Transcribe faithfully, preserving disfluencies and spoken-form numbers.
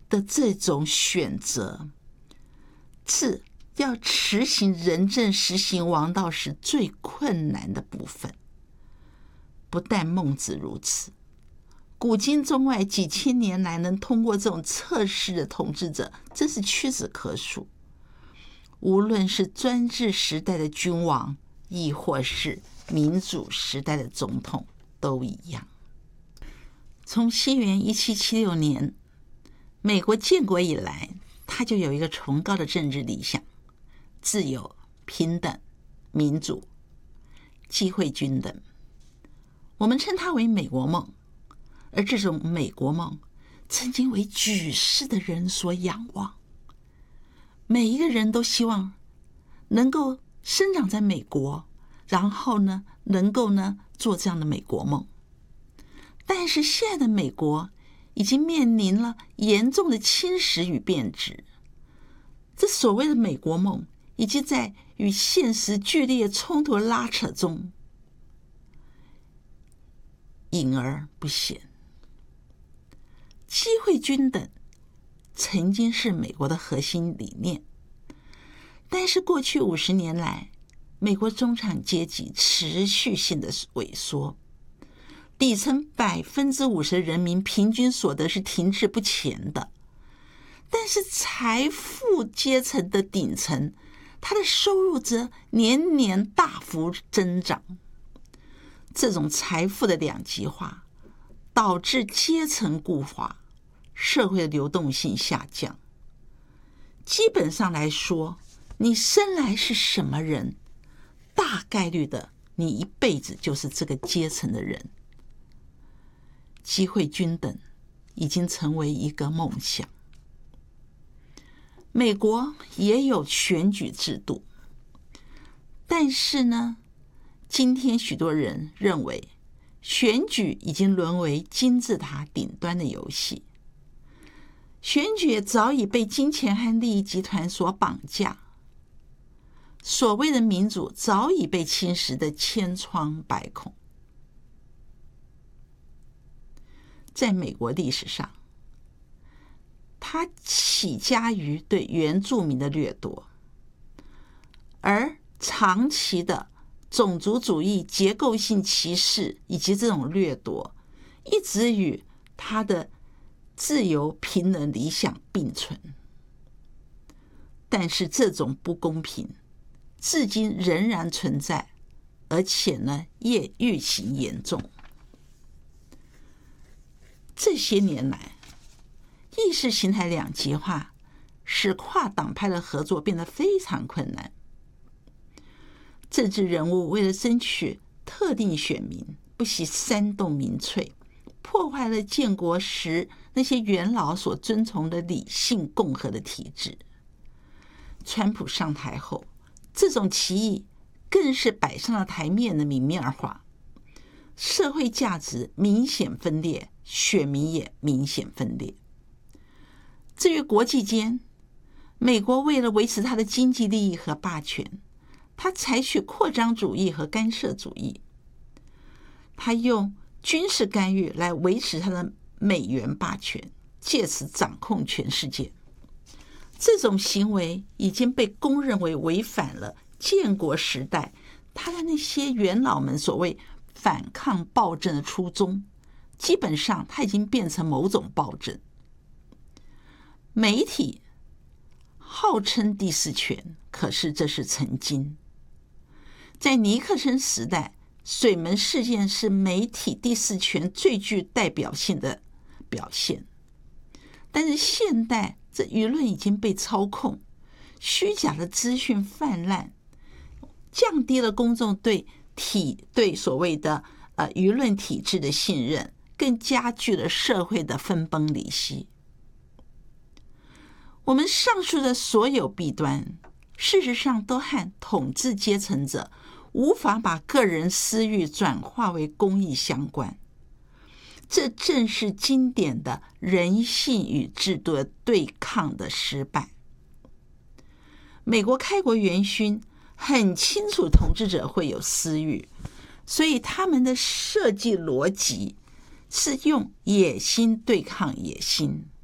的这种选择，是要实行仁政实行王道是最困难的部分。不但孟子如此，古今中外几千年来能通过这种测试的统治者，真是屈指可数。无论是专制时代的君王，亦或是民主时代的总统，都一样。从西元一七七六年美国建国以来，它就有一个崇高的政治理想：自由、平等、民主、机会均等。我们称它为美国梦，而这种美国梦曾经为举世的人所仰望。每一个人都希望能够生长在美国，然后呢，能够呢做这样的美国梦。但是现在的美国已经面临了严重的侵蚀与变质，这所谓的美国梦已经在与现实剧烈冲突的拉扯中隐而不显。机会均等曾经是美国的核心理念，但是过去五十年来，美国中产阶级持续性的萎缩，底层百分之五十的人民平均所得是停滞不前的，但是财富阶层的顶层，他的收入则年年大幅增长。这种财富的两极化导致阶层固化，社会的流动性下降。基本上来说，你生来是什么人，大概率的你一辈子就是这个阶层的人。机会均等已经成为一个梦想。美国也有选举制度，但是呢，今天许多人认为选举已经沦为金字塔顶端的游戏，选举也早已被金钱和利益集团所绑架，所谓的民主早已被侵蚀的千疮百孔。在美国历史上，它起家于对原住民的掠夺，而长期的种族主义、结构性歧视以及这种掠夺，一直与它的自由平等理想并存。但是这种不公平至今仍然存在，而且呢，也愈行严重。这些年来，意识形态两极化使跨党派的合作变得非常困难。政治人物为了争取特定选民，不惜煽动民粹，破坏了建国时那些元老所遵从的理性共和的体制。川普上台后，这种歧义更是摆上了台面的明面化，社会价值明显分裂，选民也明显分裂。至于国际间，美国为了维持它的经济利益和霸权，它采取扩张主义和干涉主义，它用军事干预来维持它的美元霸权，借此掌控全世界。这种行为已经被公认为违反了建国时代他的那些元老们所谓反抗暴政的初衷，基本上它已经变成某种暴政。媒体号称第四权，可是这是曾经。在尼克森时代，水门事件是媒体第四权最具代表性的表现。但是现代这舆论已经被操控，虚假的资讯泛滥，降低了公众对体对所谓的呃舆论体制的信任，更加剧了社会的分崩离析。我们上述的所有弊端，事实上都和统治阶层者无法把个人私欲转化为公益相关。这正是经典的人性与制度的对抗的失败。美国开国元勋很清楚统治者会有私欲，所以他们的设计逻辑是用野心对抗野心。